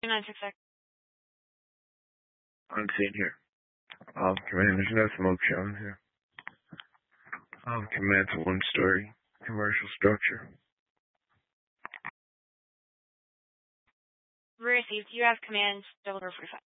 2966. Unseen here. Command, there's no smoke shown here. Command's a one-story commercial structure. Received. You have commands 0045.